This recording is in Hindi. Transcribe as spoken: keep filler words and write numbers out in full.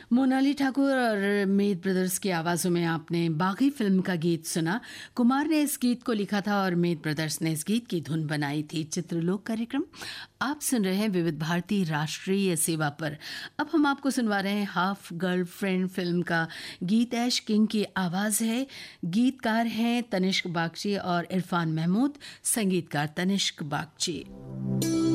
मोनाली ठाकुर और मेद ब्रदर्स की आवाज़ों में आपने बागी फिल्म का गीत सुना। कुमार ने इस गीत को लिखा था और मेद ब्रदर्स ने इस गीत की धुन बनाई थी। चित्रलोक कार्यक्रम आप सुन रहे हैं विविध भारती राष्ट्रीय सेवा पर। अब हम आपको सुनवा रहे हैं हाफ गर्लफ्रेंड फिल्म का गीत। ऐश किंग की आवाज़ है, गीतकार हैं तनिष्क बागची और इरफान महमूद, संगीतकार तनिष्क बागची।